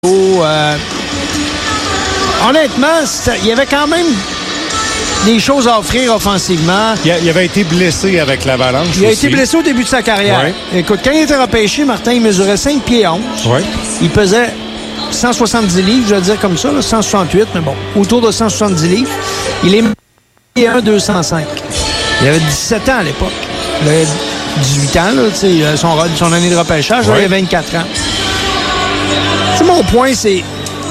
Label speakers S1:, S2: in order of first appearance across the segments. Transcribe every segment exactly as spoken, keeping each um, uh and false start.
S1: Euh, honnêtement, il y avait quand même des choses à offrir offensivement.
S2: Il, a, il avait été blessé avec l'Avalanche.
S1: Il a
S2: aussi.
S1: été blessé au début de sa carrière.
S2: Ouais.
S1: Écoute, quand il était repêché, Martin, il mesurait cinq pieds onze.
S2: Ouais.
S1: Il pesait cent soixante-dix livres, je vais dire comme ça, là, cent soixante-huit, mais bon, autour de cent soixante-dix livres. Il est un deux cent cinq. Il avait dix-sept ans à l'époque. Il avait dix-huit ans, là, son, son année de repêchage, ouais. Il avait vingt-quatre ans. T'sais, mon point, c'est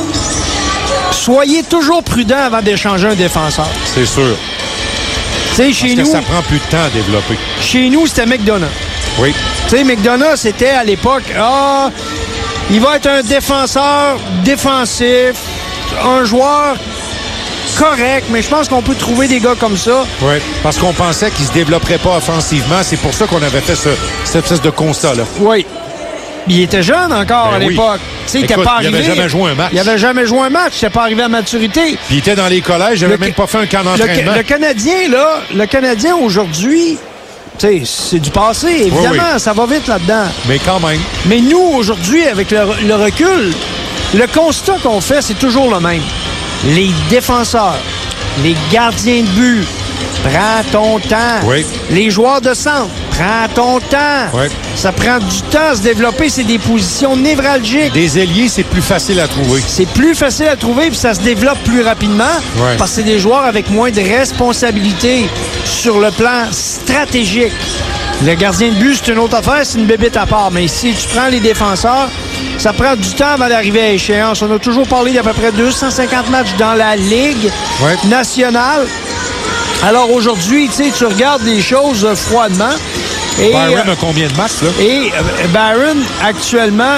S1: soyez toujours prudent avant d'échanger un défenseur.
S2: C'est sûr.
S1: T'sais, chez
S2: Parce
S1: nous,
S2: que ça prend plus de temps à développer.
S1: Chez nous, c'était McDonough.
S2: Oui.
S1: Tu sais, McDonough, c'était à l'époque, ah, il va être un défenseur défensif, un joueur correct, mais je pense qu'on peut trouver des gars comme ça.
S2: Oui, parce qu'on pensait qu'il ne se développerait pas offensivement. C'est pour ça qu'on avait fait ce, cette espèce de constat-là.
S1: Oui. Il était jeune encore
S2: ben
S1: à l'époque.
S2: Oui.
S1: Écoute, pas
S2: il n'avait jamais joué un match.
S1: Il n'avait jamais joué un match. Il n'était pas arrivé à maturité.
S2: Puis il était dans les collèges. Il n'avait même pas fait un camp d'entraînement.
S1: Le, le Canadien, là, le Canadien aujourd'hui, tu sais, c'est du passé. Évidemment, oui, oui. Ça va vite là-dedans.
S2: Mais quand même.
S1: Mais nous, aujourd'hui, avec le, le recul, le constat qu'on fait, c'est toujours le même. Les défenseurs, les gardiens de but, prends ton temps.
S2: Oui.
S1: Les joueurs de centre, prends ton temps.
S2: Oui.
S1: Ça prend du temps à se développer. C'est des positions névralgiques.
S2: Des ailiers, c'est plus facile à trouver.
S1: C'est plus facile à trouver, puis ça se développe plus rapidement.
S2: Oui.
S1: Parce que c'est des joueurs avec moins de responsabilités sur le plan stratégique. Le gardien de but, c'est une autre affaire, c'est une bébête à part. Mais si tu prends les défenseurs, ça prend du temps avant d'arriver à échéance. On a toujours parlé d'à peu près deux cent cinquante matchs dans la Ligue
S2: oui. nationale.
S1: Alors aujourd'hui, tu sais, tu regardes les choses euh, froidement.
S2: Et, Byron a combien de matchs, là?
S1: Et euh, Byron, actuellement,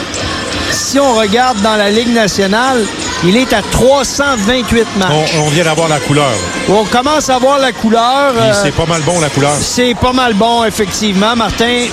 S1: si on regarde dans la Ligue nationale, il est à trois cent vingt-huit matchs.
S2: On, on vient d'avoir la couleur.
S1: On commence à voir la couleur.
S2: Euh, c'est pas mal bon, la couleur.
S1: C'est pas mal bon, effectivement, Martin.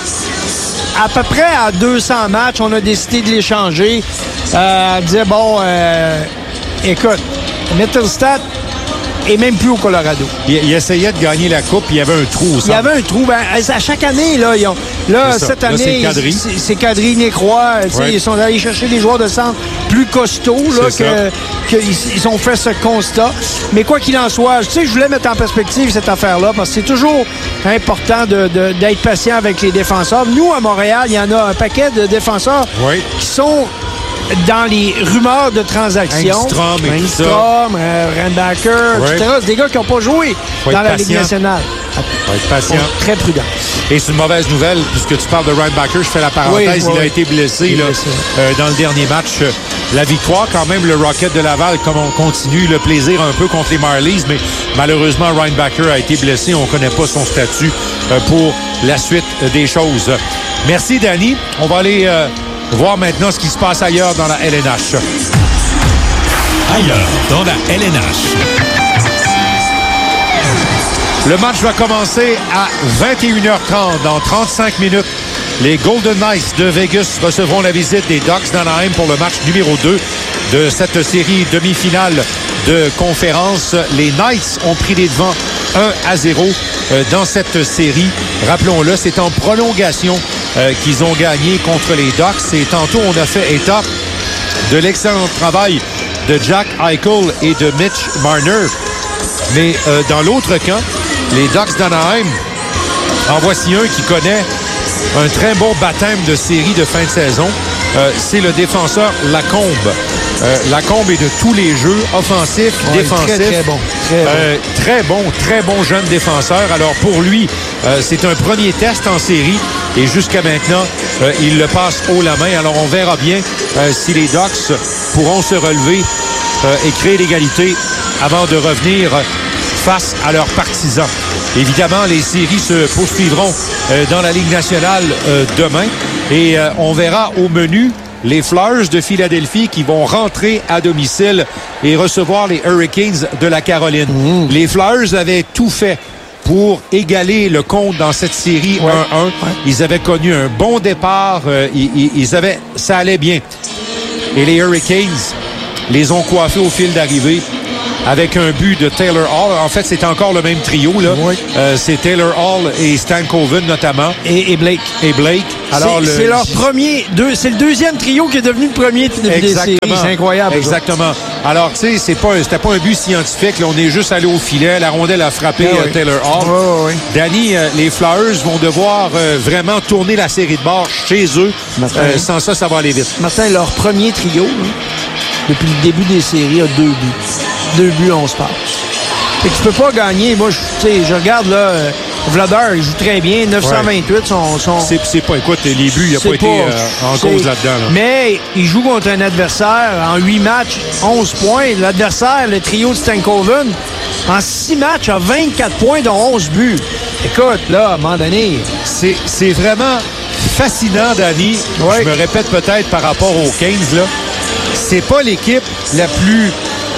S1: À peu près à deux cents matchs, on a décidé de l'échanger. Euh, dire, bon, euh, écoute, Mittelstadt et même plus au Colorado.
S2: Il, il essayait de gagner la coupe, il y avait un trou au centre.
S1: Il y avait un trou. Ben, à chaque année, là, ils ont, là cette
S2: là,
S1: année,
S2: c'est,
S1: c'est Kadri, Nécroix. Ouais. Ils sont allés chercher des joueurs de centre plus costauds là, que, que ils, ils ont fait ce constat. Mais quoi qu'il en soit, tu sais, je voulais mettre en perspective cette affaire-là parce que c'est toujours important de, de, d'être patient avec les défenseurs. Nous, à Montréal, il y en a un paquet de défenseurs
S2: oui.
S1: qui sont dans les rumeurs de transactions.
S2: Engstrom,
S1: Engstrom, euh, Reinbacher, oui. et cetera. C'est des gars qui n'ont pas joué Faut dans la patient. Ligue nationale.
S2: Faut être patient.
S1: Faut très prudent.
S2: Et c'est une mauvaise nouvelle, puisque tu parles de Reinbacher, je fais la parenthèse, oui, il oui. a été blessé, là, blessé. Euh, dans le dernier match. La victoire, quand même, le Rocket de Laval, comme on continue, le plaisir un peu contre les Marlies, mais malheureusement, Reinbacher a été blessé. On ne connaît pas son statut euh, pour la suite des choses. Merci, Danny. On va aller... Euh, voir maintenant ce qui se passe ailleurs dans la L N H.
S3: Ailleurs dans la L N H.
S2: Le match va commencer à vingt et une heures trente. Dans trente-cinq minutes, les Golden Knights de Vegas recevront la visite des Ducks d'Anaheim pour le match numéro deux de cette série demi-finale de conférence. Les Knights ont pris les devants un à zéro dans cette série. Rappelons-le, c'est en prolongation euh, qu'ils ont gagné contre les Ducks. Et tantôt, on a fait état de l'excellent travail de Jack Eichel et de Mitch Marner. Mais euh, dans l'autre camp, les Ducks d'Anaheim, en voici un qui connaît un très bon baptême de série de fin de saison. Euh, c'est le défenseur Lacombe. Euh, Lacombe est de tous les jeux, offensifs, ouais, défensifs.
S1: Très, très bon. Très bon.
S2: Euh, très bon, très bon jeune défenseur. Alors pour lui, euh, c'est un premier test en série et jusqu'à maintenant, euh, il le passe haut la main. Alors on verra bien euh, si les Ducks pourront se relever euh, et créer l'égalité avant de revenir face à leurs partisans. Évidemment, les séries se poursuivront euh, dans la Ligue nationale euh, demain et euh, on verra au menu les Flyers de Philadelphie qui vont rentrer à domicile et recevoir les Hurricanes de la Caroline. Mmh. Les Flyers avaient tout fait pour égaler le compte dans cette série ouais. un un. Ouais. Ils avaient connu un bon départ. Euh, ils, ils avaient, ça allait bien. Et les Hurricanes les ont coiffés au fil d'arrivée. avec un but de Taylor Hall. En fait, c'est encore le même trio, là.
S1: Oui.
S2: Euh, c'est Taylor Hall et Stan Coven, notamment.
S1: Et, et Blake.
S2: Et Blake. Alors,
S1: c'est,
S2: le...
S1: c'est leur premier... Deux, c'est le deuxième trio qui est devenu le premier de des séries. C'est incroyable.
S2: Exactement. Ça. Alors, tu sais, c'est pas, c'était pas un but scientifique. Là, on est juste allé au filet. La rondelle a frappé
S1: ah,
S2: euh,
S1: oui.
S2: Taylor Hall.
S1: Oh, oui.
S2: Danny, euh, les Flyers vont devoir euh, vraiment tourner la série de bord chez eux. Euh, sans ça, ça va aller vite.
S1: Martin, leur premier trio, hein, depuis le début des séries, a deux buts. Deux buts, on se passe. Fait que tu peux pas gagner. Moi, je, je regarde, là, euh, Vladar, il joue très bien. neuf cent vingt-huit, ouais. son... son...
S2: C'est, c'est pas, écoute, les buts, il n'a pas, pas été euh, en c'est... cause là-dedans. Là.
S1: Mais il joue contre un adversaire en huit matchs, onze points. L'adversaire, le trio de Stankoven, en six matchs, a vingt-quatre points, dont onze buts. Écoute, là, à un moment donné...
S2: C'est, c'est vraiment fascinant, Danny. Ouais. Je me répète peut-être par rapport aux Kings, là. C'est pas l'équipe la plus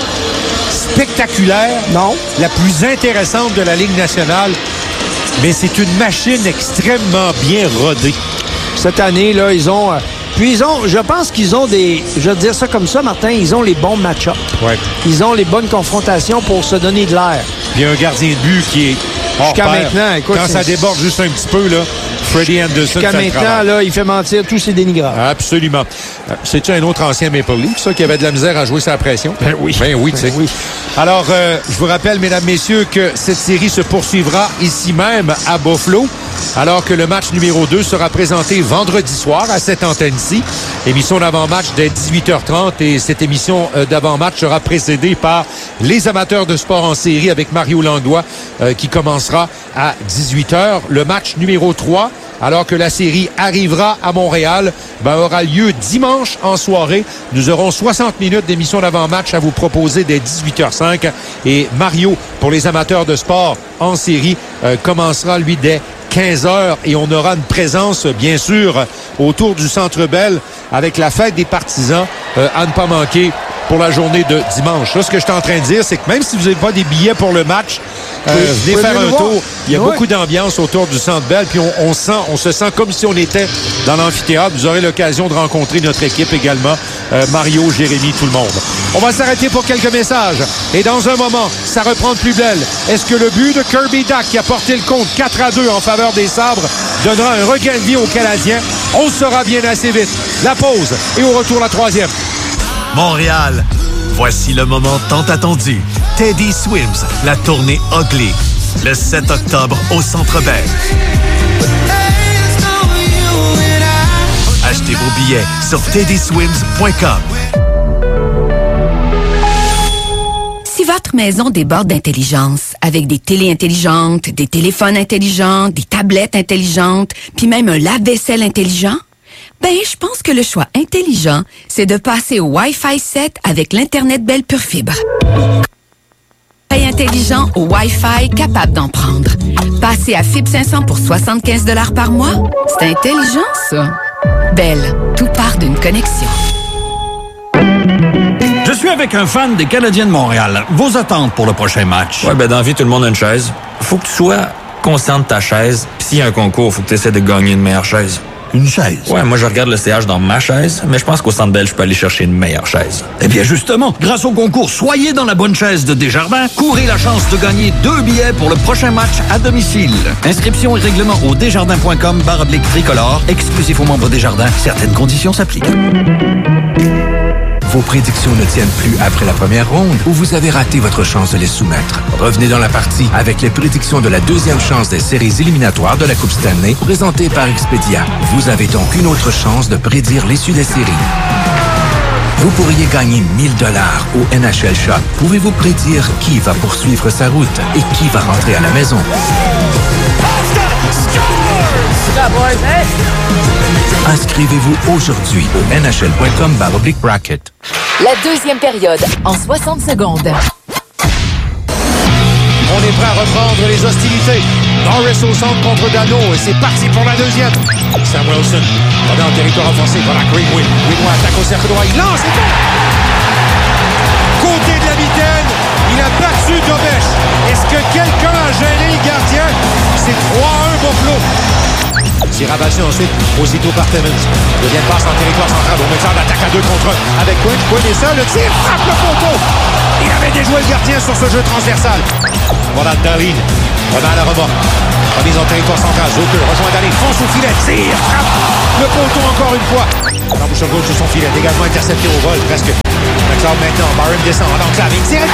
S2: spectaculaire,
S1: non,
S2: la plus intéressante de la Ligue nationale, mais c'est une machine extrêmement bien rodée.
S1: Cette année, là, ils ont... Euh, puis ils ont... Je pense qu'ils ont des... Je vais te dire ça comme ça, Martin, ils ont les bons match-ups.
S2: Ouais.
S1: Ils ont les bonnes confrontations pour se donner de l'air.
S2: Puis il y a un gardien de but qui est hors
S1: Jusqu'à
S2: pair.
S1: maintenant, écoute...
S2: Quand
S1: c'est...
S2: ça déborde juste un petit peu, là... Freddie Anderson.
S1: Jusqu'à maintenant, là, il fait mentir tous ses dénigrants.
S2: Absolument. C'est-tu un autre ancien Maple Leaf, ça, qui avait de la misère à jouer sa pression?
S1: Ben oui.
S2: Ben oui, tu sais.
S1: Ben oui.
S2: Alors, euh, je vous rappelle, mesdames, messieurs, que cette série se poursuivra ici même à Buffalo, alors que le match numéro deux sera présenté vendredi soir à cette antenne-ci. Émission d'avant-match dès dix-huit heures trente et cette émission d'avant-match sera précédée par les amateurs de sport en série avec Mario Langlois euh, qui commencera à dix-huit heures. Le match numéro trois, alors que la série arrivera à Montréal, ben, aura lieu dimanche en soirée. Nous aurons soixante minutes d'émission d'avant-match à vous proposer dès dix-huit heures cinq. Et Mario, pour les amateurs de sport en série, euh, commencera, lui, dès quinze heures. Et on aura une présence, bien sûr, autour du Centre Bell avec la fête des partisans euh, à ne pas manquer pour la journée de dimanche. Là, ce que je suis en train de dire, c'est que même si vous n'avez pas des billets pour le match, euh, oui, venez faire un tour. Il y a oui. beaucoup d'ambiance autour du Centre Bell, puis on, on, sent, on se sent comme si on était dans l'amphithéâtre. Vous aurez l'occasion de rencontrer notre équipe également, euh, Mario, Jérémy, tout le monde. On va s'arrêter pour quelques messages. Et dans un moment, ça reprend de plus belle. Est-ce que le but de Kirby Dach, qui a porté le compte quatre à deux en faveur des Sabres, donnera un regain de vie aux Canadiens? On le saura bien assez vite. La pause et au retour la troisième.
S3: Montréal, voici le moment tant attendu. Teddy Swims, la tournée Ugly, le sept octobre au Centre Bell. Achetez vos billets sur teddy swims point com.
S4: Si votre maison déborde d'intelligence, avec des télés intelligentes, des téléphones intelligents, des tablettes intelligentes, puis même un lave-vaisselle intelligent, ben, je pense que le choix intelligent, c'est de passer au Wi-Fi sept avec l'Internet Bell Pure Fibre. Intelligent au Wi-Fi capable d'en prendre. Passer à Fibre cinq cents pour soixante-quinze dollars par mois, c'est intelligent, ça. Bell, tout part d'une connexion.
S5: Je suis avec un fan des Canadiens de Montréal. Vos attentes pour le prochain match?
S6: Ouais, ben dans la vie, tout le monde a une chaise. Faut que tu sois conscient de ta chaise. Puis s'il y a un concours, faut que tu essaies de gagner une meilleure chaise.
S5: Une chaise?
S6: Ouais, moi je regarde le C H dans ma chaise, mais je pense qu'au Centre Bell, je peux aller chercher une meilleure chaise.
S5: Eh bien justement, grâce au concours Soyez dans la bonne chaise de Desjardins, courez la chance de gagner deux billets pour le prochain match à domicile. Inscription et règlement au desjardins point com barre oblique tricolore, exclusif aux membres Desjardins. Certaines conditions s'appliquent.
S7: Vos prédictions ne tiennent plus après la première ronde ou vous avez raté votre chance de les soumettre. Revenez dans la partie avec les prédictions de la deuxième chance des séries éliminatoires de la Coupe Stanley présentée par Expedia. Vous avez donc une autre chance de prédire l'issue des séries. Vous pourriez gagner mille dollars au N H L Shop. Pouvez-vous prédire qui va poursuivre sa route et qui va rentrer à la maison? Inscrivez-vous aujourd'hui au N H L point com barre oblique bracket.
S8: La deuxième période en soixante secondes.
S2: On est prêt à reprendre les hostilités. Norris au centre contre Dano et c'est parti pour la deuxième. Sam Wilson va dans le territoire offensif. Voilà Greenway. Greenway attaque au cercle droit. Il lance et bon! Côté de la mitaine, il a battu Dobesch. Est-ce que quelqu'un a gêné le gardien? C'est trois à un Buffalo. C'est rabattu ensuite aussitôt par Timmins. Deuxième passe en territoire central. On met ça en attaque à deux contre un avec Quinn. Quinn et ça, le tir frappe le poteau. Il avait déjoué le gardien sur ce jeu transversal. Voilà Dahlin. Remet à la remorque. Remise en territoire central. Zucker rejoint Dahlin. Fonce au filet. Tire. Frappe. Le poteau encore une fois. La bouche gauche sur son filet. Dégagement intercepté au vol. Presque. McLeod maintenant. Byron descend en enclave. Il tire.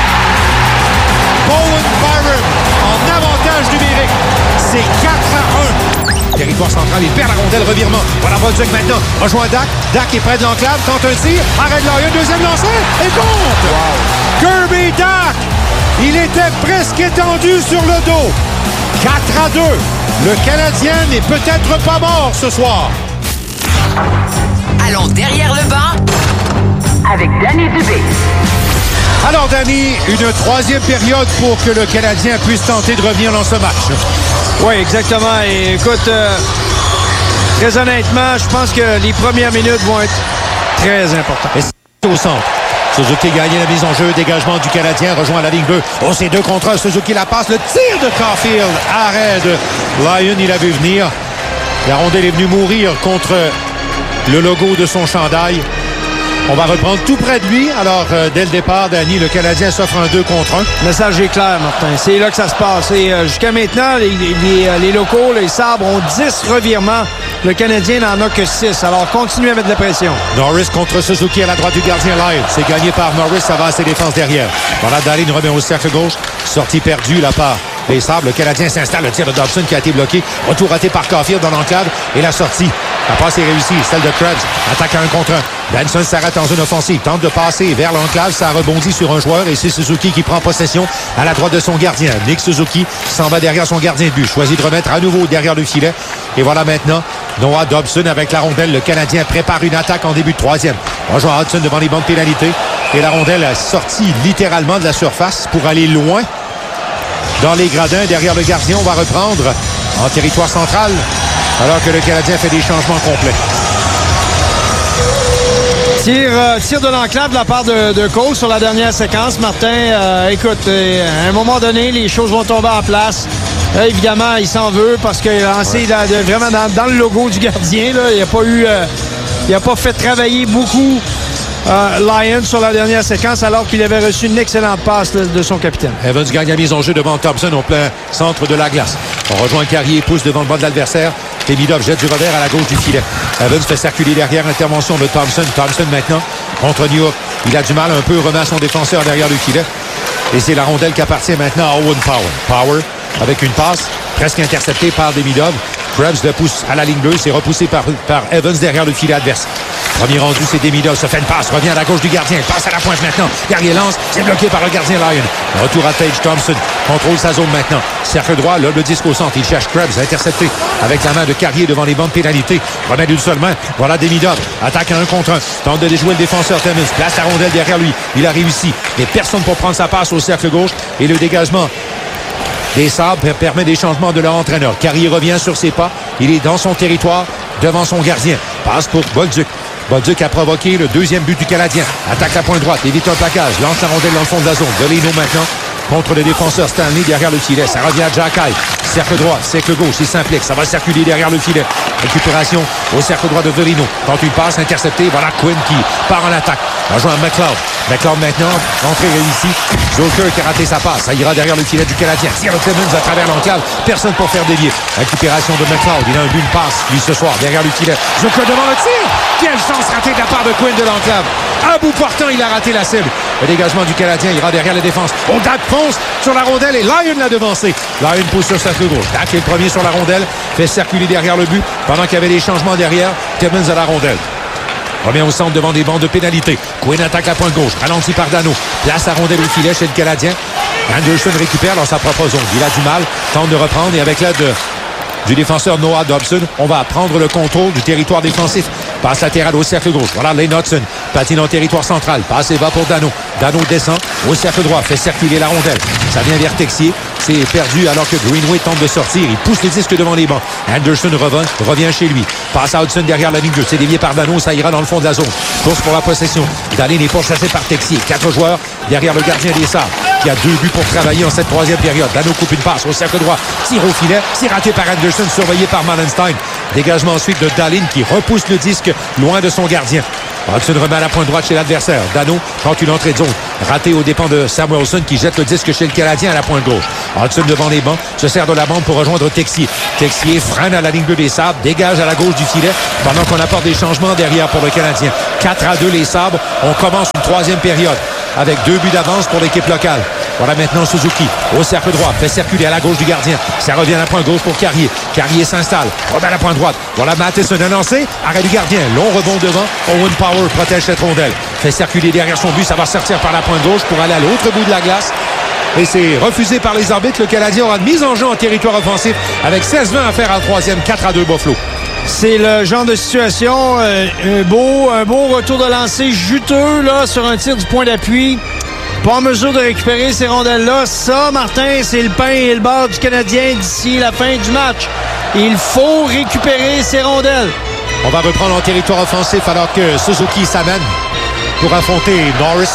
S2: Bowen Byron en avantage numérique. C'est quatre à un. Territoire central, il perd la rondelle, revirement. Voilà Bolduc maintenant, rejoint Dak. Dak est près de l'enclave, tente un tir. Arrête Lyon, deuxième lancé, et compte! Wow. Kirby Dak! Il était presque étendu sur le dos. quatre à deux. Le Canadien n'est peut-être pas mort ce soir.
S8: Allons derrière le banc avec Danny Dubé.
S2: Alors, Danny, une troisième période pour que le Canadien puisse tenter de revenir dans ce match.
S1: Oui, exactement. Et écoute, euh, très honnêtement, je pense que les premières minutes vont être très importantes.
S2: Et c'est au centre. Suzuki gagne la mise en jeu. Dégagement du Canadien. Rejoint la ligne bleue. Oh, c'est deux contre un. Suzuki la passe. Le tir de Caulfield. Arrêt de Lyon. Il a vu venir. La rondelle est venue mourir contre le logo de son chandail. On va reprendre tout près de lui. Alors, euh, dès le départ, Danny, le Canadien s'offre un deux contre un.
S1: Le message est clair, Martin. C'est là que ça se passe. Et euh, jusqu'à maintenant, les, les, les locaux, les Sabres ont dix revirements. Le Canadien n'en a que six. Alors, continuez à mettre de la pression.
S2: Norris contre Suzuki à la droite du gardien Lyon. C'est gagné par Norris. Ça va à ses défenses derrière. Voilà, Dahlin remet au cercle gauche. Sortie perdue là par les Sabres. Le Canadien s'installe. Le tir de Dobson qui a été bloqué. Retour raté par Caulfield dans l'enclave. Et la sortie. La passe est réussie. Celle de Krebs. Attaque à un contre un. Benson s'arrête en zone offensive. Tente de passer vers l'enclave. Ça rebondit sur un joueur. Et c'est Suzuki qui prend possession à la droite de son gardien. Nick Suzuki s'en va derrière son gardien de but. Choisit de remettre à nouveau derrière le filet. Et voilà maintenant Noah Dobson avec la rondelle. Le Canadien prépare une attaque en début de troisième. Rejoint Hudson devant les bancs de pénalité. Et la rondelle a sorti littéralement de la surface pour aller loin dans les gradins derrière le gardien. On va reprendre en territoire central alors que le Canadien fait des changements complets.
S1: Tir, euh, tir de l'enclave de la part de, de Cole sur la dernière séquence. Martin, euh, écoute, euh, à un moment donné, les choses vont tomber en place. Euh, évidemment, il s'en veut parce qu'il a lancé ouais. dans, de, vraiment dans, dans le logo du gardien. Là. Il n'a pas eu, euh, il a pas fait travailler beaucoup euh, Lyon sur la dernière séquence alors qu'il avait reçu une excellente passe là, de son capitaine.
S2: Evans gagne la mise en jeu devant Thompson au plein centre de la glace. On rejoint Carrier, pousse devant le banc de l'adversaire. Demidov jette du revers à la gauche du filet. Evans fait circuler derrière, intervention de Thompson. Thompson maintenant contre New York. Il a du mal un peu, remet son défenseur derrière le filet. Et c'est la rondelle qui appartient maintenant à Owen Power. Power avec une passe presque interceptée par Demidov. Krebs le pousse à la ligne bleue. C'est repoussé par, par Evans derrière le filet adverse. Premier rendu, c'est Demidov. Se fait une passe. Revient à la gauche du gardien. Passe à la pointe maintenant. Carrier lance. C'est bloqué par le gardien Lyon. Retour à Tage Thompson. Contrôle sa zone maintenant. Cercle droit. Là, le disque au centre. Il cherche Krebs. Intercepté avec la main de Carrier devant les bancs de pénalité. Remet d'une seule main. Voilà Demidov. Attaque à un contre un. Tente de déjouer le défenseur Timmins. Place la rondelle derrière lui. Il a réussi. Mais personne pour prendre sa passe au cercle gauche. Et le dégagement des Sabres permet des changements de leur entraîneur. Carrier revient sur ses pas. Il est dans son territoire, devant son gardien. Passe pour Bolduc. Bolduc a provoqué le deuxième but du Canadien. Attaque la pointe droite, évite un plaquage. Lance la rondelle dans le fond de la zone. Velino maintenant contre le défenseur Stanley derrière le filet. Ça revient à Jacky. Cercle droit, cercle gauche, il s'implique. Ça va circuler derrière le filet. Récupération au cercle droit de Velino. Tente une passe interceptée. Voilà Quinn qui part en attaque. Rejoint McLeod. McLeod maintenant, entrée réussie. Zucker qui a raté sa passe. Ça ira derrière le filet du Canadien. Tire le Clemens à travers l'enclave. Personne pour faire dévier. Récupération de McLeod. Il a un but de passe, lui, ce soir, derrière le filet. Zucker devant le tir. Quelle chance ratée de la part de Quinn de l'enclave. À bout portant, il a raté la cible. Le dégagement du Canadien ira derrière la défense. On Dak fonce sur la rondelle et Lyon l'a devancé. Lyon pousse sur cercle gauche. Dak est le premier sur la rondelle. Fait circuler derrière le but pendant qu'il y avait des changements derrière. Timmins à la rondelle. Revient au centre devant des bancs de pénalité. Quinn attaque la pointe gauche. Ralenti par Dano. Place la rondelle au filet chez le Canadien. Anderson récupère dans sa propre zone. Il a du mal. Tente de reprendre et avec l'aide de... du défenseur Noah Dobson, on va prendre le contrôle du territoire défensif. Passe latérale au cercle gauche. Voilà Lane Hudson. Patine en territoire central. Passe et va pour Dano. Dano descend au cercle droit. Fait circuler la rondelle. Ça vient vers Texier. C'est perdu alors que Greenway tente de sortir. Il pousse le disque devant les bancs. Anderson revient, revient chez lui. Passe à Hudson derrière la ligne bleue. C'est dévié par Dano. Ça ira dans le fond de la zone. Course pour la possession. Dalin est pourchassé par Texier. Quatre joueurs derrière le gardien des Sabres qui a deux buts pour travailler en cette troisième période. Dano coupe une passe au cercle droit. Tire au filet. C'est raté par Anderson. Surveillé par Mallenstein. Dégagement ensuite de Dalin qui repousse le disque loin de son gardien. Hudson remet à la pointe droite chez l'adversaire. Dano tente une entrée de zone. Raté aux dépens de Samuelson qui jette le disque chez le Canadien à la pointe gauche. Hudson devant les bancs, se sert de la bande pour rejoindre Texier. Texier freine à la ligne bleue des Sabres, dégage à la gauche du filet pendant qu'on apporte des changements derrière pour le Canadien. quatre à deux les Sabres. On commence une troisième période avec deux buts d'avance pour l'équipe locale. Voilà maintenant Suzuki au cercle droit, fait circuler à la gauche du gardien. Ça revient à la pointe gauche pour Carrier. Carrier s'installe, remet à la pointe droite. Voilà Matheson a lancé, arrêt du gardien. Long rebond devant, Owen Power protège cette rondelle. Fait circuler derrière son but, ça va sortir par la pointe gauche pour aller à l'autre bout de la glace. Et c'est refusé par les arbitres. Le Canadien aura une mise en jeu en territoire offensif avec seize vingt à faire en troisième, quatre à deux Buffalo.
S1: C'est le genre de situation, euh, un, beau, un beau retour de lancer juteux là, sur un tir du point d'appui. Pas en mesure de récupérer ces rondelles-là. Ça, Martin, c'est le pain et le beurre du Canadien d'ici la fin du match. Il faut récupérer ces rondelles.
S2: On va reprendre en territoire offensif alors que Suzuki s'amène pour affronter Norris.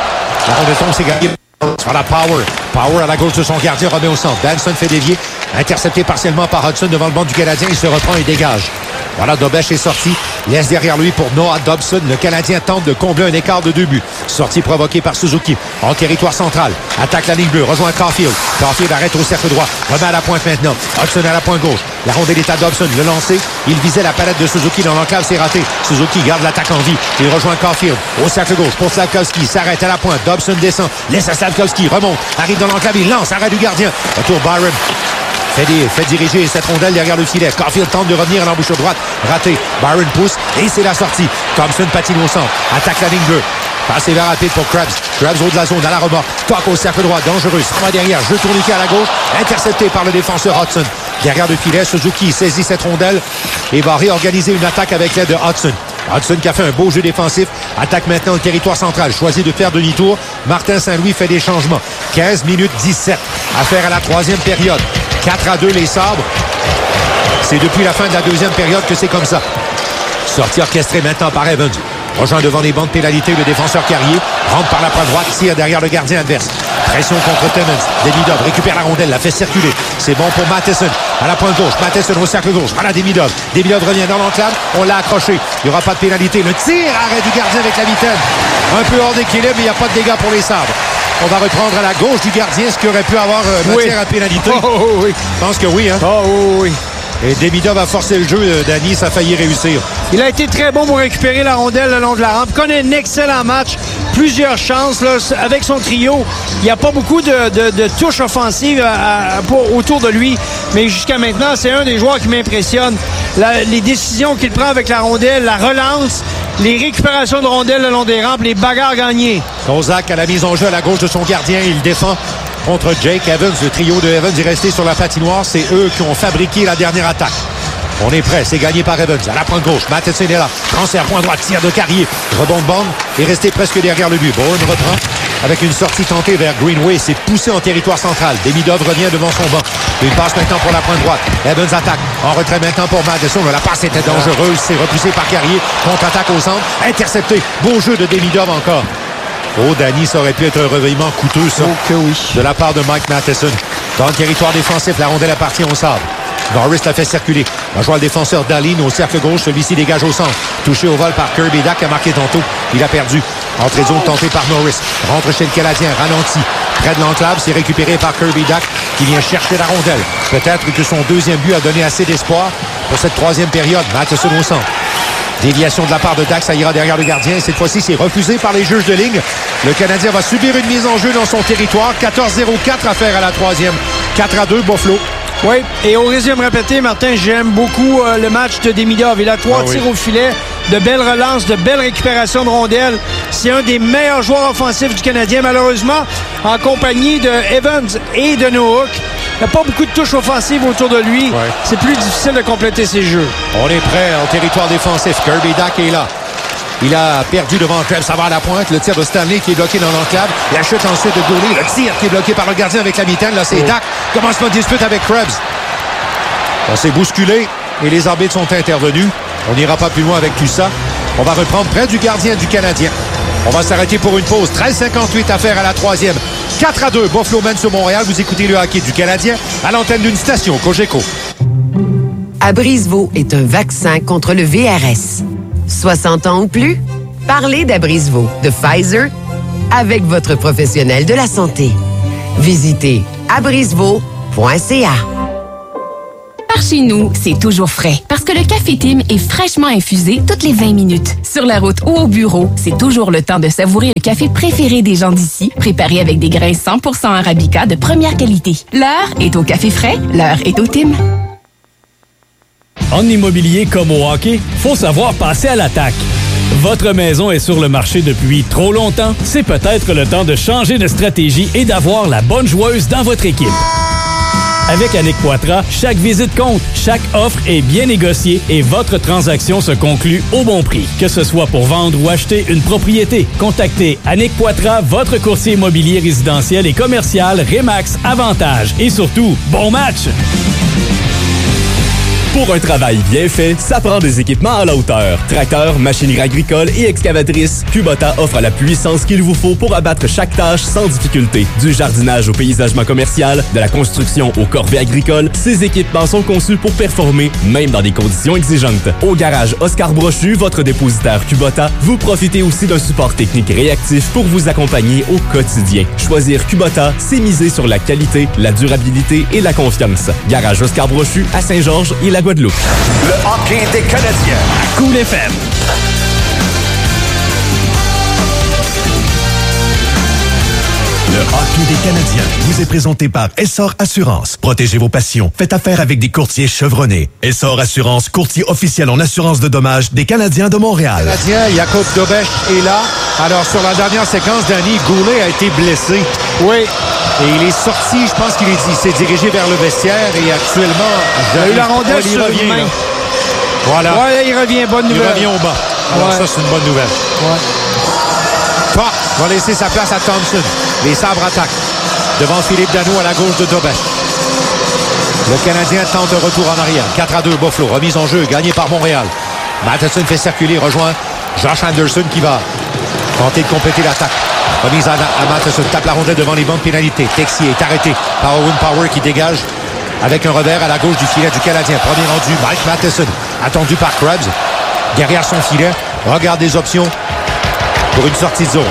S2: La ronde de tombe, c'est gagné. Voilà Power. Power à la gauche de son gardien, remet au centre. Benson fait dévier. Intercepté partiellement par Hudson devant le banc du Canadien. Il se reprend et dégage. Voilà, Dobech est sorti. Laisse derrière lui pour Noah Dobson. Le Canadien tente de combler un écart de deux buts. Sortie provoquée par Suzuki. En territoire central. Attaque la ligne bleue. Rejoint Caulfield. Caulfield arrête au cercle droit. Remet à la pointe maintenant. Hudson à la pointe gauche. La rondelle est à Dobson. Le lancer. Il visait la palette de Suzuki dans l'enclave. C'est raté. Suzuki garde l'attaque en vie. Il rejoint Caulfield. Au cercle gauche pour Slavkovski. S'arrête à la pointe. Dobson descend. Laisse à Slavkovski. Remonte. Arrive dans l'enclave. Il lance. Arrêt du gardien. Retour Byron. Fait, des, fait diriger cette rondelle derrière le filet. Caulfield tente de revenir à l'embouchure droite. Raté. Byron pousse et c'est la sortie. Thompson patine au centre. Attaque la ligne bleue. Passe vers rapide pour Krebs. Krebs haut de la zone à la remorque. Toque au cercle droit. Dangereux. S'en va derrière. Jeu tourniquet à la gauche. Intercepté par le défenseur Hudson. Derrière le filet, Suzuki saisit cette rondelle et va réorganiser une attaque avec l'aide de Hudson. Hudson qui a fait un beau jeu défensif. Attaque maintenant le territoire central. Choisit de faire demi-tour. Martin Saint-Louis fait des changements. quinze minutes dix-sept. Affaire à la troisième période. quatre à deux les Sabres. C'est depuis la fin de la deuxième période que c'est comme ça. Sortie orchestrée maintenant par Evans. Rejoint devant les bancs de pénalité le défenseur Carrier. Rentre par la pointe droite, tire derrière le gardien adverse. Pression contre Timmins. Demidov récupère la rondelle, la fait circuler. C'est bon pour Matheson. À la pointe gauche. Matheson au cercle gauche. Voilà Demidov. Demidov revient dans l'enclave. On l'a accroché. Il n'y aura pas de pénalité. Le tir, arrêt du gardien avec la mitaine. Un peu hors d'équilibre, mais il n'y a pas de dégâts pour les Sabres. On va reprendre à la gauche du gardien, ce qui aurait pu avoir euh, matière oui. à pénalité.
S1: Oh, oh, oui.
S2: Je pense que oui. Hein?
S1: Oh, oh, oui.
S2: Et Demidov a forcé le jeu. Danny, ça a failli réussir.
S1: Il a été très bon pour récupérer la rondelle le long de la rampe. Connaît un excellent match. Plusieurs chances là, avec son trio. Il n'y a pas beaucoup de, de, de touches offensives à, à, pour, autour de lui. Mais jusqu'à maintenant, c'est un des joueurs qui m'impressionne. La, les décisions qu'il prend avec la rondelle, la relance, les récupérations de rondelles le long des rampes, les bagarres gagnées.
S2: Kozak à la mise en jeu à la gauche de son gardien. Il défend contre Jake Evans. Le trio de Evans est resté sur la patinoire. C'est eux qui ont fabriqué la dernière attaque. On est prêt, c'est gagné par Evans. À la pointe gauche, Matheson est là. Transfert point droit, tir de Carrier. Rebond de bande et resté presque derrière le but. Bowen reprend avec une sortie tentée vers Greenway. C'est poussé en territoire central. Demidov revient devant son banc. Une passe maintenant pour la pointe droite. Evans attaque. En retrait maintenant pour Matheson. La passe était dangereuse. C'est repoussé par Carrier. Contre-attaque au centre. Intercepté. Beau jeu de Demidov encore. Oh, Danny, ça aurait pu être un réveillement coûteux, ça.
S1: Oh que oui.
S2: De la part de Mike Matheson. Dans le territoire défensif, la rondelle appartient au Sabres. Norris l'a fait circuler. Va jouer le défenseur Dahlin au cercle gauche. Celui-ci dégage au centre. Touché au vol par Kirby Dack qui a marqué tantôt. Il a perdu. Entrée de zone tentée par Norris. Rentre chez le Canadien. Ralenti. Près de l'enclave, c'est récupéré par Kirby Dack qui vient chercher la rondelle. Peut-être que son deuxième but a donné assez d'espoir pour cette troisième période. Matheson au centre. Déviation de la part de Dax, ça ira derrière le gardien. Cette fois-ci, c'est refusé par les juges de ligne. Le Canadien va subir une mise en jeu dans son territoire. quatorze zéro quatre à faire à la troisième. quatre à deux, Buffalo.
S1: Oui, et au résumé répété, Martin, j'aime beaucoup euh, le match de Demidov. Il a trois ah, tirs oui. au filet, de belles relances, de belles récupérations de rondelles. C'est un des meilleurs joueurs offensifs du Canadien, malheureusement, en compagnie de Evans et de Nowak. Il n'y a pas beaucoup de touches offensives autour de lui. Ouais. C'est plus difficile de compléter ses jeux.
S2: On est prêt en territoire défensif. Kirby Dack est là. Il a perdu devant Krebs, ça va à la pointe. Le tir de Stanley qui est bloqué dans l'enclave. La chute ensuite de Goulet. Le tir qui est bloqué par le gardien avec la mitaine. Là, c'est oh. Dack. Commencement de dispute avec Krebs. On s'est bousculé et les arbitres sont intervenus. On n'ira pas plus loin avec tout ça. On va reprendre près du gardien du Canadien. On va s'arrêter pour une pause. treize cinquante-huit à faire à la troisième. quatre à deux, Buffalo mène sur Montréal. Vous écoutez le hockey du Canadien à l'antenne d'une station Cogeco.
S9: Abrysvo est un vaccin contre le V R S. soixante ans ou plus? Parlez d'Abrisvo, de Pfizer, avec votre professionnel de la santé. Visitez abrisvo point c a.
S10: Par chez nous, c'est toujours frais. Parce que le café Tim est fraîchement infusé toutes les vingt minutes. Sur la route ou au bureau, c'est toujours le temps de savourer le café préféré des gens d'ici, préparé avec des grains cent pour cent Arabica de première qualité. L'heure est au café frais, l'heure est au Tim.
S11: En immobilier comme au hockey, faut savoir passer à l'attaque. Votre maison est sur le marché depuis trop longtemps? C'est peut-être le temps de changer de stratégie et d'avoir la bonne joueuse dans votre équipe. Avec Annick Poitras, chaque visite compte, chaque offre est bien négociée et votre transaction se conclut au bon prix. Que ce soit pour vendre ou acheter une propriété, contactez Annick Poitras, votre courtier immobilier résidentiel et commercial Remax Avantage. Et surtout, bon match!
S12: Pour un travail bien fait, ça prend des équipements à la hauteur. Tracteurs, machinerie agricole et excavatrices, Kubota offre la puissance qu'il vous faut pour abattre chaque tâche sans difficulté. Du jardinage au paysagement commercial, de la construction aux corvées agricoles, ces équipements sont conçus pour performer, même dans des conditions exigeantes. Au garage Oscar Brochu, votre dépositaire Kubota, vous profitez aussi d'un support technique réactif pour vous accompagner au quotidien. Choisir Kubota, c'est miser sur la qualité, la durabilité et la confiance. Garage Oscar Brochu à Saint-Georges et la Guadeloupe.
S3: Le hockey des Canadiens.
S12: Cool F M.
S3: Le hockey des Canadiens vous est présenté par Essor Assurance. Protégez vos passions. Faites affaire avec des courtiers chevronnés. Essor Assurance, courtier officiel en assurance de dommages des Canadiens de Montréal.
S2: Canadien, Jacob Dobeš est là. Alors, sur la dernière séquence, Danny Goulet a été blessé.
S1: Oui.
S2: Et il est sorti, je pense qu'il est, il s'est dirigé vers le vestiaire et actuellement...
S1: Il a eu la rondelle sur
S2: une
S1: main.
S2: Voilà.
S1: Ouais, il revient, bonne nouvelle.
S2: Il revient au bas. Alors
S1: ouais.
S2: ça, c'est une bonne nouvelle.
S1: Ouais.
S2: Pop va laisser sa place à Thompson. Les sabres attaquent. Devant Philippe Danault à la gauche de Dobeš. Le Canadien tente un retour en arrière. quatre à deux, Buffalo. Remise en jeu, gagné par Montréal. Matheson fait circuler, rejoint Josh Anderson qui va tenter de compléter l'attaque. Remise à, à Matheson, tape la rondelle devant les bancs de pénalité. Texier est arrêté par Owen Power qui dégage avec un revers à la gauche du filet du Canadien. Premier rendu, Mike Matheson, attendu par Krebs. Derrière son filet, regarde des options pour une sortie de zone.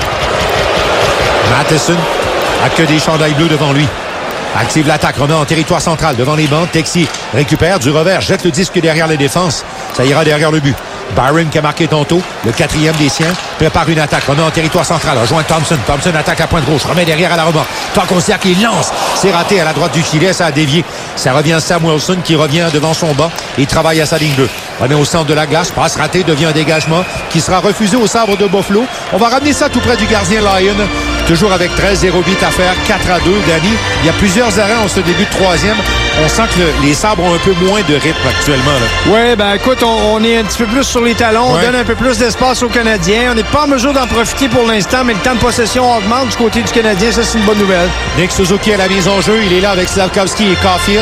S2: Matheson a que des chandails bleus devant lui. Active l'attaque, remet en territoire central devant les bancs. Texier récupère du revers, jette le disque derrière les défenses. Ça ira derrière le but. Byron qui a marqué tantôt, le quatrième des siens, prépare une attaque, remet en territoire central, rejoint Thompson. Thompson attaque à pointe gauche, remet derrière à la remorque. Tant qu'on sait qu'il lance, c'est raté à la droite du filet, ça a dévié. Ça revient Samuelson qui revient devant son banc et travaille à sa ligne bleue. Remet au centre de la glace, passe raté, devient un dégagement qui sera refusé au sabre de Buffalo. On va ramener ça tout près du gardien Lyon. Toujours avec treize zéro huit à faire, quatre à deux, Danny. Il y a plusieurs arrêts en ce début de troisième. On sent que le, les sabres ont un peu moins de rythme actuellement.
S1: Oui, ben écoute, on, on est un petit peu plus sur les talons. Ouais. On donne un peu plus d'espace aux Canadiens. On n'est pas en mesure d'en profiter pour l'instant, mais le temps de possession augmente du côté du Canadien. Ça, c'est une bonne nouvelle.
S2: Nick Suzuki à la mise en jeu. Il est là avec Slavkovski et Caulfield.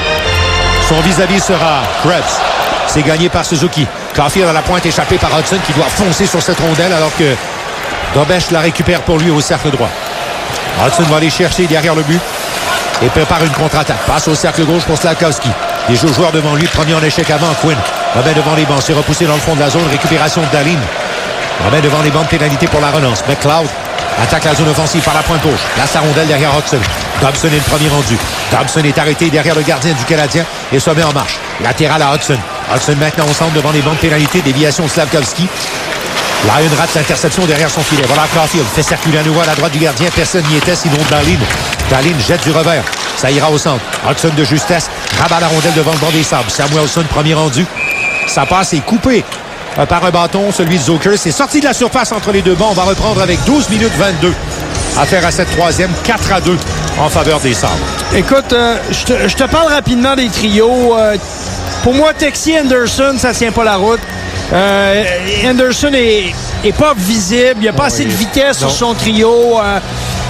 S2: Son vis-à-vis sera Krebs. C'est gagné par Suzuki. Caulfield à la pointe échappé par Hudson qui doit foncer sur cette rondelle alors que Dobeš la récupère pour lui au cercle droit. Hudson va aller chercher derrière le but et prépare une contre-attaque. Passe au cercle gauche pour Slavkovski. Les joueurs devant lui, premier en échec avant, Quinn. Remet devant les bancs, c'est repoussé dans le fond de la zone. Récupération de Dahlin. Remet devant les bancs de pénalité pour la relance. McLeod attaque la zone offensive par la pointe gauche. Place la rondelle derrière Hudson. Dobson est le premier rendu. Dobson est arrêté derrière le gardien du Canadien et se met en marche. Latéral à Hudson. Hudson maintenant au centre devant les bancs de pénalité. Déviation de Slavkovski. Lyon rate l'interception derrière son filet. Voilà Caulfield. Fait circuler à nouveau à la droite du gardien. Personne n'y était sinon Dahlin. Dahlin jette du revers. Ça ira au centre. Hudson de justesse. Rabat la rondelle devant le banc des sables. Samuelson, premier rendu. Ça passe et coupé par un bâton. Celui de Zucker. C'est sorti de la surface entre les deux bancs. On va reprendre avec douze minutes vingt-deux. Affaire à cette troisième. quatre à deux en faveur des sables.
S1: Écoute, euh, je te, je te parle rapidement des trios. Euh, pour moi, Texier Anderson, ça tient pas la route. Euh, Anderson est, est pas visible. Il n'y a pas oh, assez de vitesse non. sur son trio. Euh,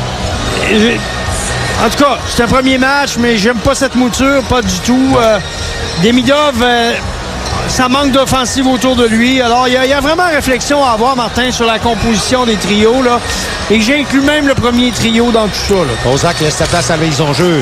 S1: je, en tout cas, c'est un premier match, mais j'aime pas cette mouture, pas du tout. Euh, Demidov, euh, ça manque d'offensive autour de lui. Alors, il y, y a vraiment réflexion à avoir, Martin, sur la composition des trios. Là. Et j'inclus même le premier trio dans tout ça.
S2: Kozak laisse sa place à la mise en jeu.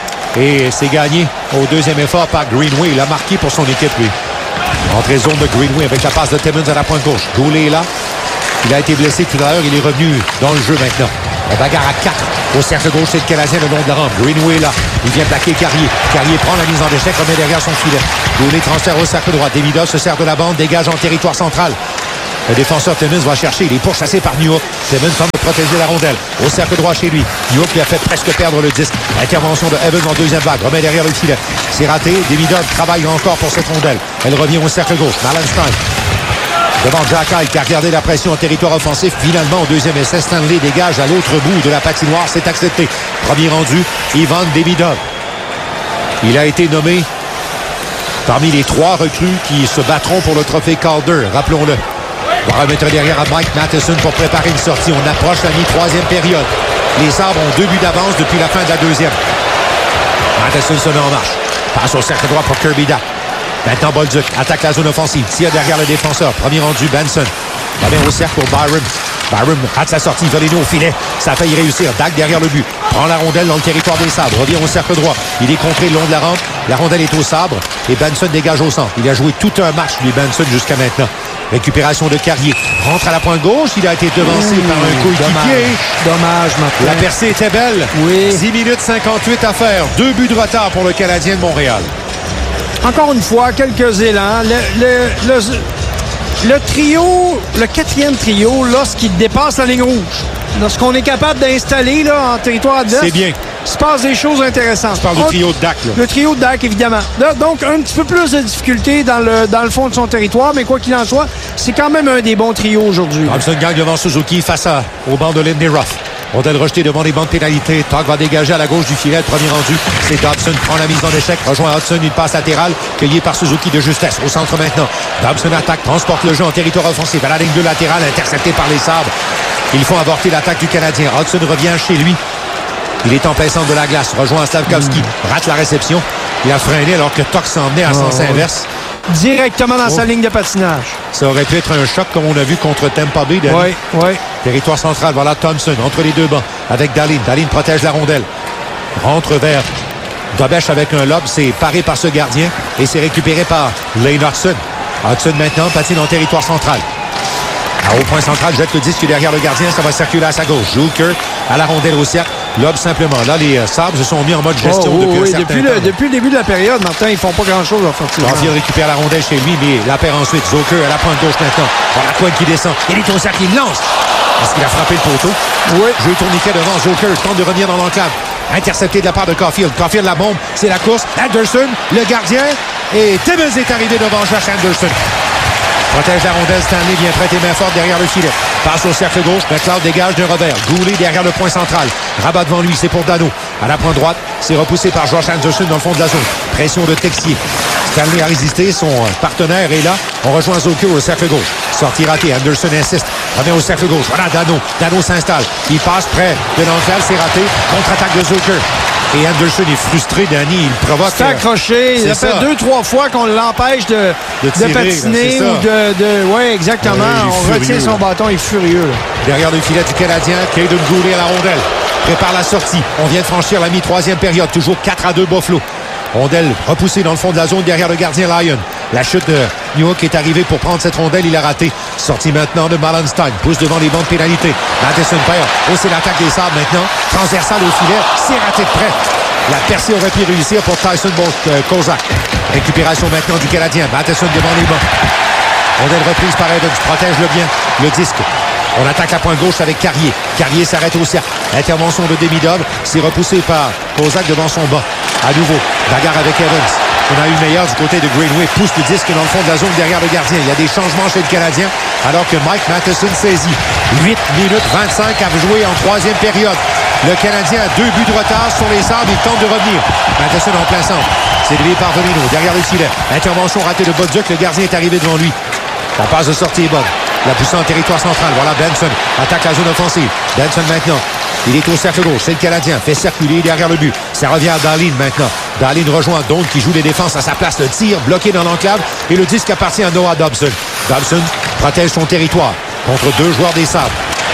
S2: Et c'est gagné au deuxième effort par Greenway. Il a marqué pour son équipe, lui. Entrée zone de Greenway avec la passe de Timmons à la pointe gauche. Goulet est là. Il a été blessé tout à l'heure. Il est revenu dans le jeu maintenant. La bagarre à quatre. Au cercle gauche, c'est le Canadien le long de la rampe. Greenway est là. Il vient plaquer Carrier. Carrier prend la mise en échec, remet derrière son filet. Goulet transfert au cercle droit. Demidov se sert de la bande, dégage en territoire central. Le défenseur Timmins va chercher. Il est pourchassé par Newhook. Timmins tente de protéger la rondelle. Au cercle droit chez lui. Newhook lui a fait presque perdre le disque. Intervention de Evans en deuxième vague. Remet derrière le filet. C'est raté. Demidov travaille encore pour cette rondelle. Elle revient au cercle gauche. Malenstein. Devant Jack Hyde qui a regardé la pression en territoire offensif. Finalement, au deuxième essai, Stanley dégage à l'autre bout de la patinoire. C'est accepté. Premier rendu, Ivan Demidov. Il a été nommé parmi les trois recrues qui se battront pour le trophée Calder. Rappelons-le. On va remettre derrière à Mike Matheson pour préparer une sortie. On approche la mi-troisième période. Les Sabres ont deux buts d'avance depuis la fin de la deuxième. Matheson se met en marche. Passe au cercle droit pour Kirby Dack. Maintenant, Bolduc attaque la zone offensive. Tire derrière le défenseur. Premier rendu, Benson. Revient au cercle pour Byron. Byron rate sa sortie. Volino au filet. Ça a failli réussir. Dack derrière le but. Prend la rondelle dans le territoire des Sabres. Revient au cercle droit. Il est contré le long de la rampe. La rondelle est au sabre. Et Benson dégage au centre. Il a joué tout un match, lui, Benson, jusqu'à maintenant. Récupération de Carrier. Rentre à la pointe gauche. Il a été devancé mmh, par un coéquipier.
S1: Dommage, Martin.
S2: La percée était belle.
S1: Oui.
S2: dix minutes cinquante-huit à faire. Deux buts de retard pour le Canadien de Montréal.
S1: Encore une fois, quelques élans. Le, le, le, le trio, le quatrième trio, lorsqu'il dépasse la ligne rouge, lorsqu'on est capable d'installer là, en territoire adverse,
S2: c'est bien.
S1: Il se passe des choses intéressantes.
S2: Tu parles du trio de Dack. Là.
S1: Le trio de Dack, évidemment. Là, donc, un petit peu plus de difficultés dans le, dans le fond de son territoire, mais quoi qu'il en soit, c'est quand même un des bons trios aujourd'hui.
S2: Thompson gagne devant Suzuki face à, au banc de Lindy Ruff. Rondelle rejetée devant les bandes pénalités. Tog va dégager à la gauche du filet. Le premier rendu, c'est Dobson. Prend la mise en échec. Rejoint Hudson. Une passe latérale. Cueillie par Suzuki de justesse. Au centre maintenant. Dobson attaque. Transporte le jeu en territoire offensif. À la ligne de latérale. Intercepté par les Sabres. Ils font avorter l'attaque du Canadien. Hudson revient chez lui. Il est en plein centre de la glace. Rejoint Slavkovski. Mmh. Rate la réception. Il a freiné alors que Tog s'en venait à sens oh, inverse.
S1: Directement dans oh. sa ligne de patinage.
S2: Ça aurait pu être un choc comme on a vu contre Tampa Bay.
S1: Oui, oui.
S2: Territoire central, voilà Thompson entre les deux bancs avec Dahlin. Dahlin protège la rondelle. Rentre vers Dobech avec un lob. C'est paré par ce gardien et c'est récupéré par Lane Hudson. Hudson maintenant patine en territoire central. Au point central, jette le disque derrière le gardien. Ça va circuler à sa gauche. Joker à la rondelle au cercle. Lob simplement. Là, les euh, Sabres se sont mis en mode gestion
S1: oh, oh,
S2: depuis
S1: oui,
S2: un certain
S1: depuis
S2: temps.
S1: Le, depuis le début de la période, Martin, ils font pas grand-chose offensivement.
S2: Garfield récupère la rondelle chez lui, mais la perd ensuite. Joker à la pointe gauche maintenant. Voilà la couenne qui descend. Il est au cercle, il lance. Est-ce qu'il a frappé le poteau?
S1: Oui.
S2: Jeu tourniquet devant Joker. Tente de revenir dans l'enclave. Intercepté de la part de Caulfield. Caulfield la bombe. C'est la course. Anderson, le gardien. Et Timmins est arrivé devant Josh Anderson. Protège la rondelle, Stanley vient prêter main forte derrière le filet. Passe au cercle gauche, McLeod dégage d'un revers. Goulet derrière le point central. Rabat devant lui, c'est pour Dano. À la pointe droite, c'est repoussé par Josh Anderson dans le fond de la zone. Pression de Texier. Stanley a résisté, son partenaire est là. On rejoint Zucker au cercle gauche. Sortie ratée, Anderson insiste. Revient au cercle gauche. Voilà Dano. Dano s'installe. Il passe près de l'enclave, c'est raté. Contre-attaque de Zucker. Et Anderson est frustré, Danny. Il provoque.
S1: C'est accroché. Il a fait ça. deux, trois fois qu'on l'empêche de, de, tirer, de patiner ou de. de oui, exactement. Ouais, on furieux, retient son là. bâton. Il est furieux. Là.
S2: Derrière le filet du Canadien, Caden Goulet à la rondelle. Prépare la sortie. On vient de franchir la mi-troisième période. Toujours quatre à deux Buffalo. Rondelle repoussée dans le fond de la zone derrière le gardien Lyon. La chute de Newhook est arrivée pour prendre cette rondelle. Il a raté. Sortie maintenant de Malenstein. Pousse devant les bandes pénalités. Matheson perd. Oh, c'est l'attaque des Sabres maintenant. Transversale au filet. C'est raté de près. La percée aurait pu réussir pour Tyson euh, Kozak. Récupération maintenant du Canadien. Matheson devant les bancs. Rondelle reprise par Evans. Protège le bien. Le disque. On attaque la pointe gauche avec Carrier. Carrier s'arrête au cercle. Intervention de Demidov. C'est repoussé par Kozak devant son banc. À nouveau, bagarre avec Evans. On a eu meilleur du côté de Greenway. Pousse le disque dans le fond de la zone derrière le gardien. Il y a des changements chez le Canadien alors que Mike Matheson saisit. huit minutes vingt-cinq à jouer en troisième période. Le Canadien a deux buts de retard sur les Sabres. Il tente de revenir. Matheson en plein centre. C'est dévié par Volino derrière le filet. Intervention ratée de Bolduc. Le gardien est arrivé devant lui. La passe de sortie est bonne. La poussée en territoire central. Voilà Benson. Attaque la zone offensive. Benson maintenant. Il est au cercle gauche. C'est le Canadien. Fait circuler derrière le but. Ça revient à Dahlin maintenant. Dahlin rejoint Doan qui joue les défenses à sa place. Le tir bloqué dans l'enclave. Et le disque appartient à Noah Dobson. Dobson protège son territoire contre deux joueurs des Sabres.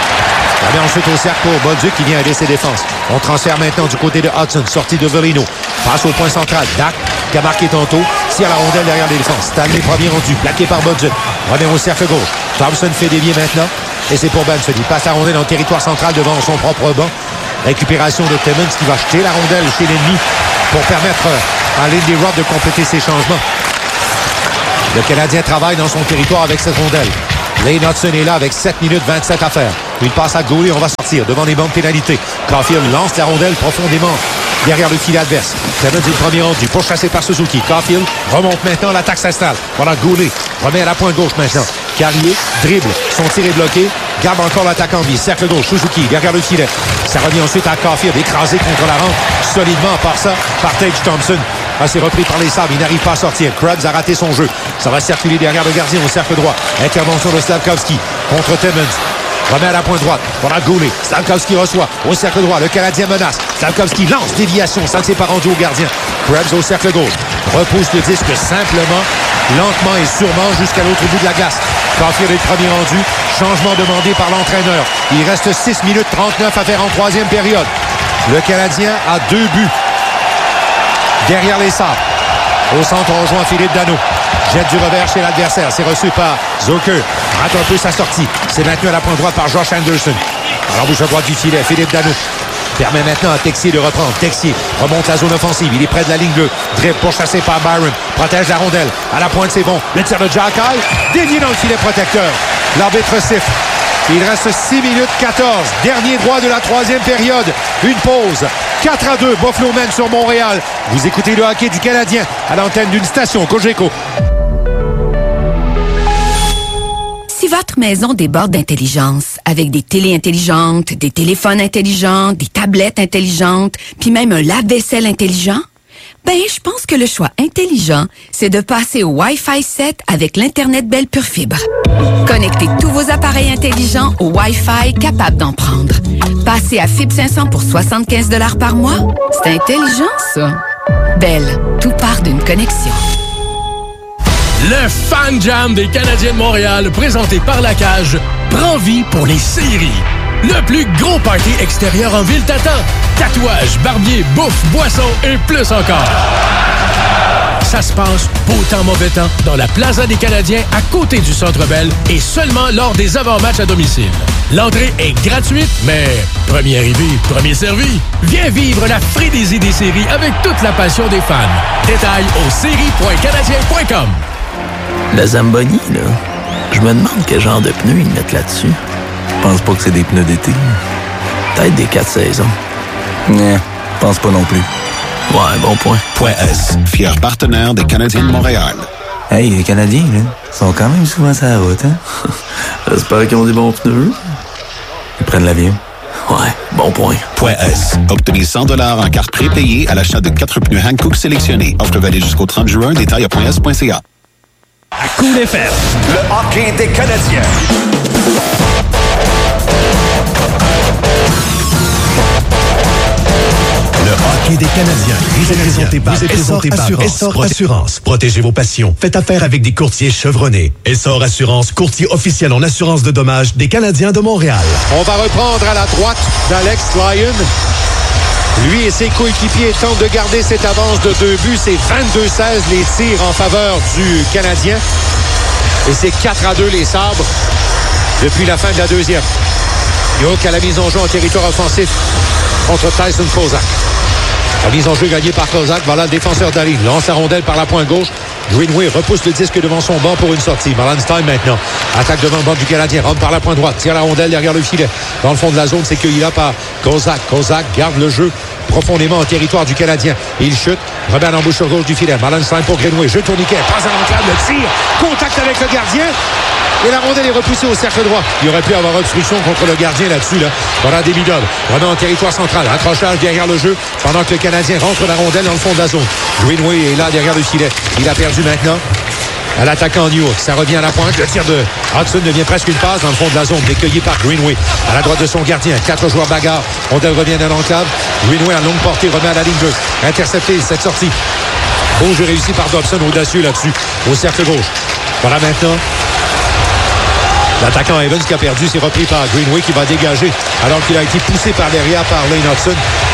S2: On revient ensuite au cercle pour Bolduc qui vient aider ses défenses. On transfère maintenant du côté de Hudson. Sortie de Volino. Passe au point central. Dack qui a marqué tantôt. Tire la rondelle derrière les défenses. Stanley premier rendu. Plaqué par Bolduc. Revient au cercle gauche. Thompson fait dévier maintenant. Et c'est pour Benson. Il passe la rondelle dans le territoire central devant son propre banc. Récupération de Timmons qui va jeter la rondelle chez l'ennemi pour permettre à Lindy Ruff de compléter ses changements. Le Canadien travaille dans son territoire avec cette rondelle. Lane Hudson est là avec sept minutes vingt-sept à faire. Il passe à Goulet, on va sortir devant les bancs de pénalité. Caulfield lance la rondelle profondément derrière le filet adverse. Timmons est le premier rendu, pourchassé par Suzuki. Caulfield remonte maintenant, l'attaque s'installe. Voilà Goulet, remet à la pointe gauche maintenant. Carrier, dribble, son tir est bloqué. Garde encore l'attaque en vie. Cercle gauche, Suzuki derrière le filet. Ça revient ensuite à Caulfield, écrasé contre la rampe. Solidement par ça, par Tage Thompson. Ah, c'est repris par les Sabres, il n'arrive pas à sortir. Krebs a raté son jeu. Ça va circuler derrière le gardien au cercle droit. Intervention de Slavkovski contre Timmons. Remet à la pointe droite. Voilà Goulet. Slavkovski reçoit au cercle droit. Le Canadien menace. Slavkovski lance déviation. Ça ne s'est pas rendu au gardien. Krebs au cercle gauche. Repousse le disque simplement, lentement et sûrement jusqu'à l'autre bout de la glace. Caulfield est le premier rendu. Changement demandé par l'entraîneur. Il reste six minutes trente-neuf à faire en troisième période. Le Canadien a deux buts derrière les Sabres. Au centre, on rejoint Philippe Danault. Jette du revers chez l'adversaire. C'est reçu par Zucker. Rate un peu sa sortie. C'est maintenu à la pointe droite par Josh Anderson. Alors, bouche à droite du filet. Philippe Danault permet maintenant à Texier de reprendre. Texier remonte la zone offensive. Il est près de la ligne bleue. Dribble pourchassé par Byron. Protège la rondelle. À la pointe, c'est bon. Le tir de Jack High. Dévié dans le filet protecteur. L'arbitre siffle. Il reste six minutes quatorze. Dernier droit de la troisième période. Une pause. quatre à deux. Buffalo mène sur Montréal. Vous écoutez le hockey du Canadien à l'antenne d'une station Cogeco.
S4: Si votre maison déborde d'intelligence, avec des télés intelligentes, des téléphones intelligents, des tablettes intelligentes, puis même un lave-vaisselle intelligent, ben, je pense que le choix intelligent, c'est de passer au Wi-Fi sept avec l'Internet Bell Pure Fibre. Connectez tous vos appareils intelligents au Wi-Fi capable d'en prendre. Passez à Fibre cinq cents pour soixante-quinze dollars par mois. C'est intelligent, ça. Bell, tout part d'une connexion.
S13: Le Fan Jam des Canadiens de Montréal, présenté par La Cage, prend vie pour les séries. Le plus gros party extérieur en ville t'attend. Tatouages, barbier, bouffe, boissons et plus encore. Ça se passe, beau temps, mauvais temps, dans la Plaza des Canadiens, à côté du Centre Bell, et seulement lors des avant-matchs à domicile. L'entrée est gratuite, mais premier arrivé, premier servi. Viens vivre la frénésie des séries avec toute la passion des fans. Détails au séries point canadien point com.
S14: La Zamboni, là, je me demande quel genre de pneus ils mettent là-dessus. Je pense pas que c'est des pneus d'été. Peut-être des quatre saisons. Non, pense pas non plus. Ouais, bon point.
S15: Point S, fier partenaire des Canadiens de Montréal.
S14: Hey, les Canadiens, là, sont quand même souvent sur la route, hein? J'espère qu'ils ont des bons pneus. Ils prennent l'avion. Ouais, bon point.
S15: Point S. Obtenez cent dollars en carte prépayée à l'achat de quatre pneus Hankook sélectionnés. Offre valide jusqu'au trente juin. Détails à point S point C A.
S11: À Coup d'F M.
S3: Le hockey des Canadiens. Le hockey des Canadiens vous est présenté par Essor Assurance. Essor Assurance. Protégez vos passions. Faites affaire avec des courtiers chevronnés. Essor Assurance, courtier officiel en assurance de dommages des Canadiens de Montréal.
S2: On va reprendre à la droite d'Alex Lyon. Lui et ses coéquipiers tentent de garder cette avance de deux buts. C'est vingt-deux seize les tirs en faveur du Canadien. Et c'est quatre à deux les Sabres depuis la fin de la deuxième. Youk à la mise en jeu en territoire offensif contre Tyson Kozak. La mise en jeu gagnée par Kozak. Voilà le défenseur d'Ali. Lance la rondelle par la pointe gauche. Greenway repousse le disque devant son banc pour une sortie. Marlenstein maintenant. Attaque devant le banc du Canadien. Rentre par la pointe droite. Tire la rondelle derrière le filet. Dans le fond de la zone, c'est cueilli là par Kozak. Kozak garde le jeu profondément en territoire du Canadien. Il chute. Remet à l'embouchure gauche du filet. Marlenstein pour Greenway. Jeu tourniquet. Passe à l'enclave. Le tir. Contact avec le gardien. Et la rondelle est repoussée au cercle droit. Il aurait pu avoir obstruction contre le gardien là-dessus. Là. Voilà Demidov. Remet en territoire central. Accrochage derrière le jeu pendant que le Canadien rentre la rondelle dans le fond de la zone. Greenway est là derrière le filet. Il a perdu maintenant à l'attaquant New York. Ça revient à la pointe. Le tir de Hudson devient presque une passe dans le fond de la zone. Décueilli par Greenway. À la droite de son gardien. Quatre joueurs bagarre. Rondelle revient dans l'enclave. Greenway en longue portée remet à la ligne bleue. Intercepté cette sortie. Beau jeu réussi par Dobson audacieux là-dessus. Au cercle gauche. Voilà maintenant. L'attaquant Evans qui a perdu, c'est repris par Greenway qui va dégager alors qu'il a été poussé par derrière par Lane Hudson.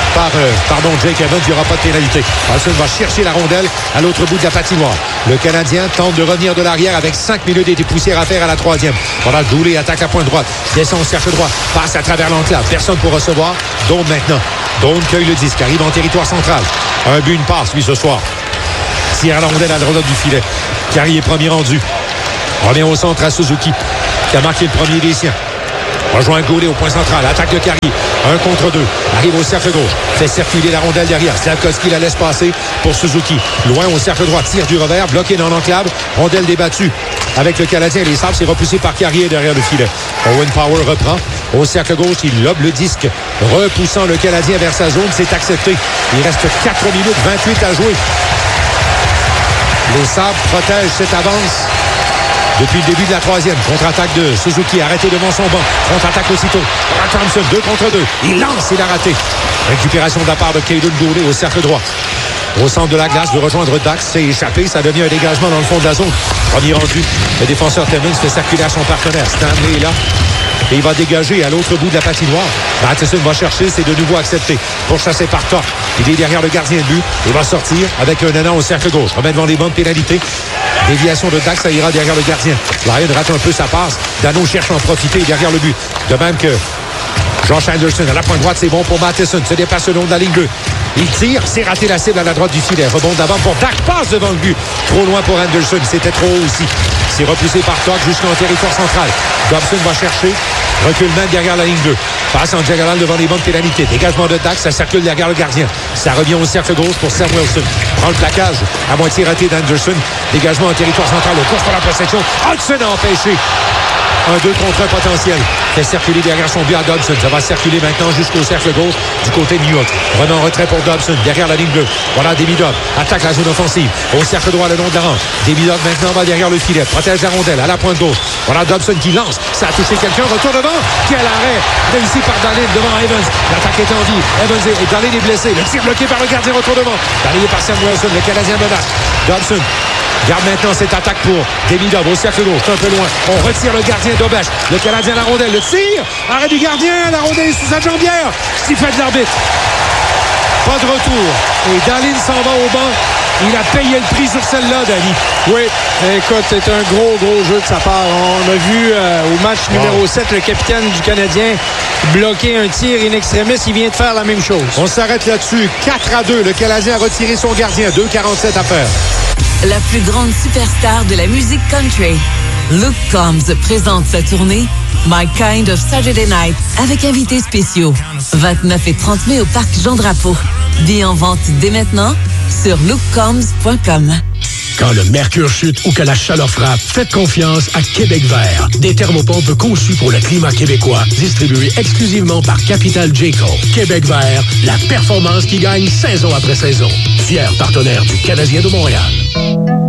S2: par, euh, pardon, Jake Evans. Il n'y aura pas de pénalité. Olsen va chercher la rondelle à l'autre bout de la patinoire. Le Canadien tente de revenir de l'arrière avec cinq minutes et des poussières à faire à la troisième. Voilà, Goulet attaque à pointe droite. Descend au cercle droit. Passe à travers l'enclave. Personne pour recevoir. Dôme maintenant. Dôme cueille le disque. Arrive en territoire central. Un but, une passe, lui, ce soir. Tire à la rondelle à droite du filet. Carrier est premier rendu. Revient au centre à Suzuki, qui a marqué le premier des siens. Rejoint Goulet au point central. Attaque de Carrier. Un contre deux. Arrive au cercle gauche. Fait circuler la rondelle derrière. Slavkovski la laisse passer pour Suzuki. Loin au cercle droit. Tire du revers. Bloqué dans l'enclave. Rondelle débattue. Avec le Canadien, les Sabres, c'est repoussé par Carrier derrière le filet. Owen Power reprend. Au cercle gauche, il lobe le disque. Repoussant le Canadien vers sa zone. C'est accepté. Il reste quatre minutes vingt-huit à jouer. Les Sabres protègent cette avance depuis le début de la troisième. Contre-attaque de Suzuki, arrêté devant son banc. Contre-attaque aussitôt. Thompson, deux contre deux. Il lance, il a raté. Récupération de la part de Caden Goulet au cercle droit. Au centre de la glace, de rejoindre Dax. C'est échappé, ça devient un dégagement dans le fond de la zone. Premier rendu. Le défenseur Timmins fait circuler à son partenaire. Stanley est là. Et il va dégager à l'autre bout de la patinoire. Matheson va chercher, c'est de nouveau accepté. Pourchassé par Top. Il est derrière le gardien de but. Il va sortir avec un élan au cercle gauche. Remet devant les bandes pénalités. Déviation de Dax, ça ira derrière le gardien. Lyon rate un peu sa passe. Dano cherche à en profiter derrière le but. De même que Josh Anderson à la pointe droite, c'est bon pour Matheson. Se dépasse le long de la ligne bleue. Il tire, c'est raté la cible à la droite du filet. Rebond d'avant pour Dax, passe devant le but. Trop loin pour Anderson, c'était trop haut aussi. C'est repoussé par Todd jusqu'en territoire central. Dobson va chercher, recule même derrière la ligne bleue. Passe en diagonale devant les bandes pénalités. Dégagement de Dax, ça circule derrière le gardien. Ça revient au cercle gauche pour Sam Wilson. Prend le plaquage à moitié raté d'Anderson. Dégagement en territoire central, au course pour la possession. Hudson a empêché. Un deux contre un potentiel. Fait circuler derrière son but à Dobson. Ça va circuler maintenant jusqu'au cercle gauche du côté de New York. Remet en retrait pour Dobson derrière la ligne bleue. Voilà Demidov. Attaque la zone offensive. Au cercle droit le long de la rampe. Demidov maintenant va derrière le filet. Protège la rondelle à la pointe gauche. Voilà Dobson qui lance. Ça a touché quelqu'un. Retour devant. Quel arrêt. Réussi par Dahlin devant Evans. L'attaque est en vie. Evans et Dahlin est blessé. Le tir bloqué par le gardien. Retour devant. Balayé par Sam Wilson. Le Canadien menace. Dobson garde maintenant cette attaque pour Demidov au cercle gauche, un peu loin. On retire le gardien d'Aubèche. Le Canadien la rondelle, le tir. Arrêt du gardien, la rondelle est sous sa jambière. Sifflet de l'arbitre. Pas de retour. Et Dahlin s'en va au banc. Il a payé le prix sur celle-là, Danny.
S1: Oui, écoute, c'est un gros, gros jeu de sa part. On a vu euh, au match wow. numéro sept, le capitaine du Canadien bloquer un tir in extremis. Il vient de faire la même chose.
S2: On s'arrête là-dessus. quatre à deux. Le Canadien a retiré son gardien. deux quarante-sept à faire.
S16: La plus grande superstar de la musique country, Luke Combs, présente sa tournée My Kind of Saturday Night avec invités spéciaux. vingt-neuf et trente mai au Parc Jean-Drapeau. Billets en vente dès maintenant sur luke combs point com.
S13: Quand le mercure chute ou que la chaleur frappe, faites confiance à Québec Vert. Des thermopompes conçues pour le climat québécois, distribuées exclusivement par Capital Jayco. Québec Vert, la performance qui gagne saison après saison. Fier partenaire du Canadien de Montréal.